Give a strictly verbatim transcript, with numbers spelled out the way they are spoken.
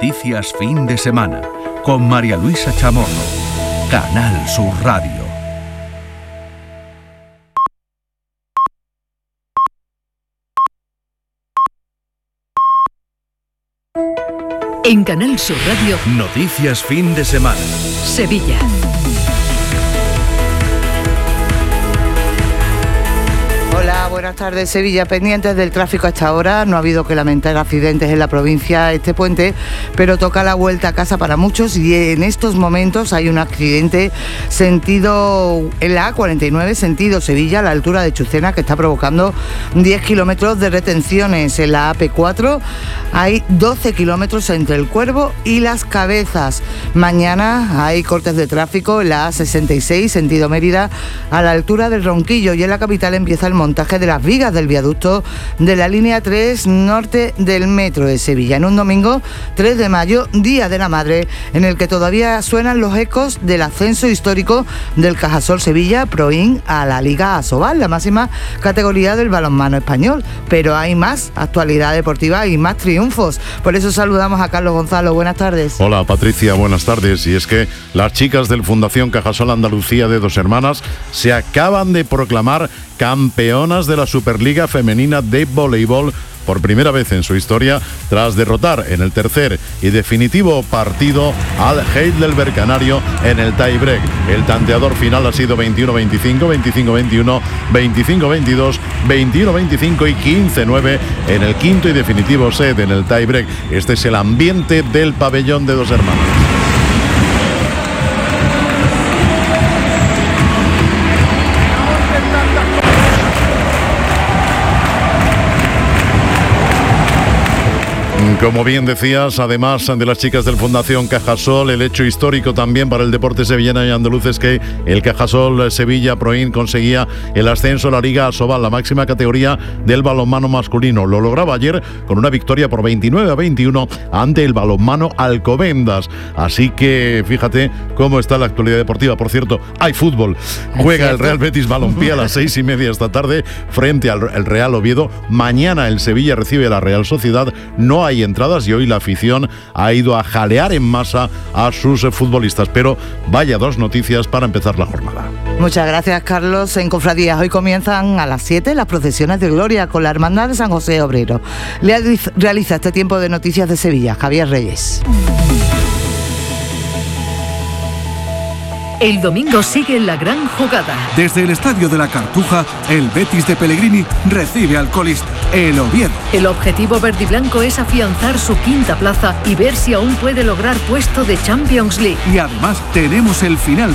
Noticias fin de semana con María Luisa Chamorro. Canal Sur Radio. En Canal Sur Radio, Noticias fin de semana. Sevilla. Hola, buenas tardes. Sevilla, pendientes del tráfico a esta hora. No ha habido que lamentar accidentes en la provincia este puente, pero toca la vuelta a casa para muchos y en estos momentos hay un accidente sentido en la A cuarenta y nueve, sentido Sevilla, a la altura de Chucena, que está provocando diez kilómetros de retenciones. En la A P cuatro hay doce kilómetros entre el Cuervo y Las Cabezas. Mañana hay cortes de tráfico en la A sesenta y seis, sentido Mérida, a la altura del Ronquillo, y en la capital empieza el montaje de las vigas del viaducto de la línea tres norte del metro de Sevilla, en un domingo tres de mayo, Día de la Madre, en el que todavía suenan los ecos del ascenso histórico del Cajasol Sevilla Proin a la Liga Asobal, la máxima categoría del balonmano español. Pero hay más actualidad deportiva y más triunfos. Por eso saludamos a Carlos Gonzalo. Buenas tardes. Hola Patricia, buenas tardes. Y es que las chicas del Fundación Cajasol Andalucía de Dos Hermanas se acaban de proclamar campeonas de la Superliga Femenina de Voleibol por primera vez en su historia, tras derrotar en el tercer y definitivo partido al Heidelberg Canario en el tiebreak. El tanteador final ha sido veintiuno veinticinco, veinticinco veintiuno, veinticinco veintidós, veintiuno veinticinco y quince nueve en el quinto y definitivo set en el tiebreak. Este es el ambiente del pabellón de Dos Hermanas. Como bien decías, además de las chicas del Fundación Cajasol, el hecho histórico también para el deporte sevillano y andaluz es que el Cajasol Sevilla Proin conseguía el ascenso a la Liga Asobal, la máxima categoría del balonmano masculino. Lo lograba ayer con una victoria por veintinueve a veintiuno ante el balonmano Alcobendas. Así que fíjate cómo está la actualidad deportiva. Por cierto, hay fútbol. Juega el Real Betis Balompié a las seis y media esta tarde frente al el Real Oviedo. Mañana el Sevilla recibe a la Real Sociedad. No hay entradas y hoy la afición ha ido a jalear en masa a sus futbolistas. Pero vaya dos noticias para empezar la jornada. Muchas gracias, Carlos. En Cofradías hoy comienzan a las siete las procesiones de gloria con la Hermandad de San José Obrero. Le realiza este tiempo de noticias de Sevilla Javier Reyes. El domingo sigue la gran jugada. Desde el Estadio de la Cartuja, el Betis de Pellegrini recibe al colista, el Oviedo. El objetivo verde y blanco es afianzar su quinta plaza y ver si aún puede lograr puesto de Champions League. Y además tenemos el final